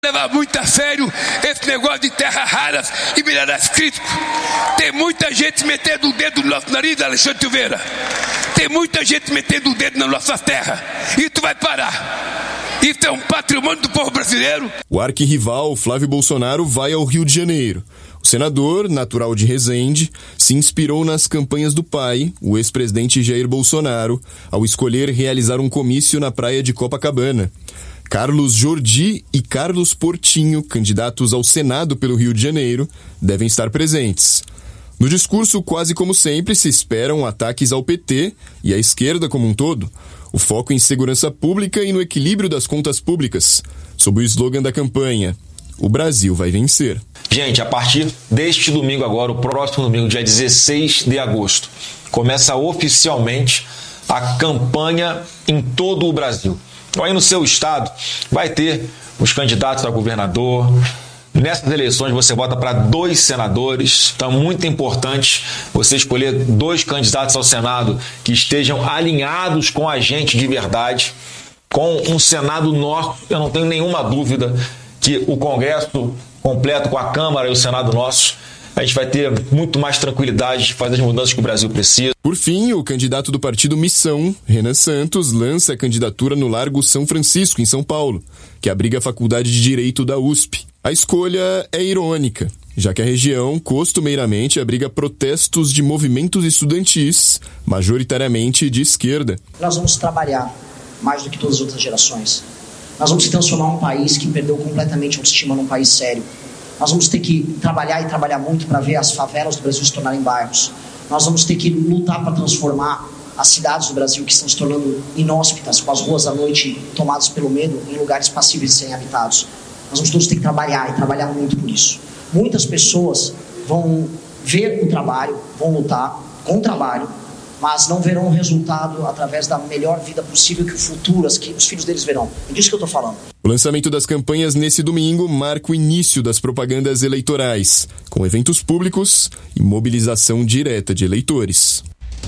Levar muito a sério esse negócio de terras raras e minerais críticos. Tem muita gente metendo o dedo no nosso nariz, Alexandre Silveira. Tem muita gente metendo o dedo na nossa terra. Isso vai parar. Isso é um patrimônio do povo brasileiro. O arquirrival Flávio Bolsonaro vai ao Rio de Janeiro. O senador, natural de Resende, se inspirou nas campanhas do pai, o ex-presidente Jair Bolsonaro, ao escolher realizar um comício na praia de Copacabana. Carlos Jordi e Carlos Portinho, candidatos ao Senado pelo Rio de Janeiro, devem estar presentes. No discurso, quase como sempre, se esperam ataques ao PT e à esquerda como um todo. O foco em segurança pública e no equilíbrio das contas públicas, sob o slogan da campanha: o Brasil vai vencer. Gente, a partir deste domingo agora, o próximo domingo, dia 16 de agosto, começa oficialmente a campanha em todo o Brasil. Aí no seu estado vai ter os candidatos a governador. Nessas eleições você vota para 2 senadores. Então é muito importante você escolher 2 candidatos ao Senado que estejam alinhados com a gente de verdade. Com um Senado nosso, eu não tenho nenhuma dúvida que o Congresso completo com a Câmara e o Senado nosso, a gente vai ter muito mais tranquilidade de fazer as mudanças que o Brasil precisa. Por fim, o candidato do partido Missão, Renan Santos, lança a candidatura no Largo São Francisco, em São Paulo, que abriga a Faculdade de Direito da USP. A escolha é irônica, já que a região costumeiramente abriga protestos de movimentos estudantis, majoritariamente de esquerda. Nós vamos trabalhar mais do que todas as outras gerações. Nós vamos transformar um país que perdeu completamente a autoestima num país sério. Nós vamos ter que trabalhar e trabalhar muito para ver as favelas do Brasil se tornarem bairros. Nós vamos ter que lutar para transformar as cidades do Brasil que estão se tornando inóspitas, com as ruas à noite tomadas pelo medo, em lugares passíveis de serem habitados. Nós vamos todos ter que trabalhar e trabalhar muito por isso. Muitas pessoas vão ver o trabalho, vão lutar com o trabalho, mas não verão o resultado através da melhor vida possível que o futuro, que os filhos deles verão. É disso que eu estou falando. O lançamento das campanhas nesse domingo marca o início das propagandas eleitorais, com eventos públicos e mobilização direta de eleitores.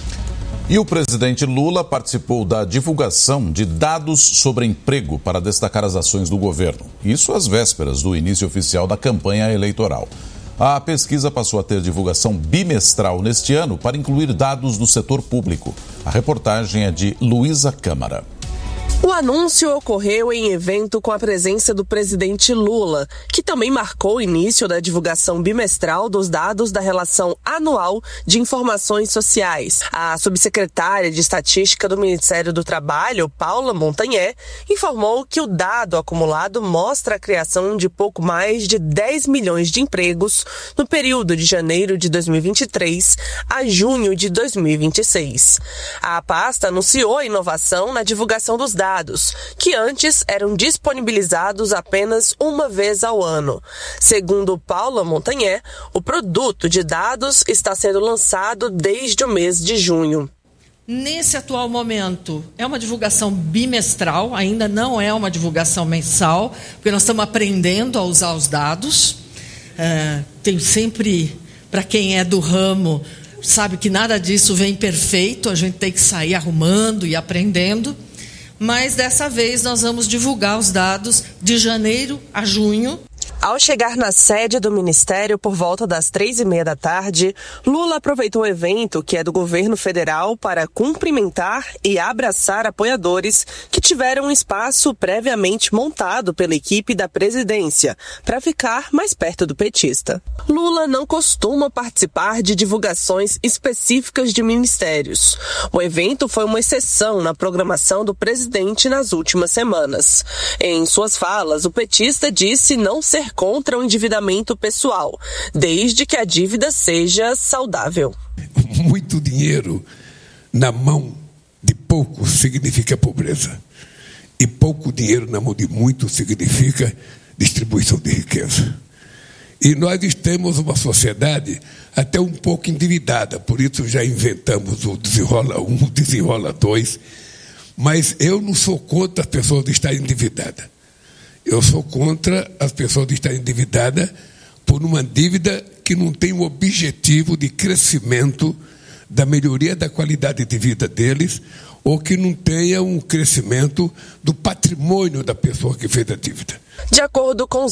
E o presidente Lula participou da divulgação de dados sobre emprego para destacar as ações do governo. Isso às vésperas do início oficial da campanha eleitoral. A pesquisa passou a ter divulgação bimestral neste ano para incluir dados do setor público. A reportagem é de Luísa Câmara. O anúncio ocorreu em evento com a presença do presidente Lula, que também marcou o início da divulgação bimestral dos dados da Relação Anual de Informações Sociais. A subsecretária de Estatística do Ministério do Trabalho, Paula Montanhé, informou que o dado acumulado mostra a criação de pouco mais de 10 milhões de empregos no período de janeiro de 2023 a junho de 2026. A pasta anunciou a inovação na divulgação dos dados, que antes eram disponibilizados apenas uma vez ao ano. Segundo Paula Montanhé, o produto de dados está sendo lançado desde o mês de junho. Nesse atual momento, é uma divulgação bimestral, ainda não é uma divulgação mensal, porque nós estamos aprendendo a usar os dados. Tem sempre, para quem é do ramo, sabe que nada disso vem perfeito, a gente tem que sair arrumando e aprendendo. Mas dessa vez nós vamos divulgar os dados de janeiro a junho. Ao chegar na sede do Ministério por volta das 3h30 da tarde, Lula aproveitou o evento, que é do governo federal, para cumprimentar e abraçar apoiadores que tiveram um espaço previamente montado pela equipe da presidência, para ficar mais perto do petista. Lula não costuma participar de divulgações específicas de ministérios. O evento foi uma exceção na programação do presidente nas últimas semanas. Em suas falas, o petista disse não ser contra o endividamento pessoal, desde que a dívida seja saudável. Muito dinheiro na mão de pouco significa pobreza. E pouco dinheiro na mão de muito significa distribuição de riqueza. E nós temos uma sociedade até um pouco endividada, por isso já inventamos o Desenrola 1, o Desenrola 2, mas eu não sou contra as pessoas estarem endividadas. Eu sou contra as pessoas estarem endividadas por uma dívida que não tem o objetivo de crescimento da melhoria da qualidade de vida deles, ou que não tenha um crescimento do patrimônio da pessoa que fez a dívida. De acordo com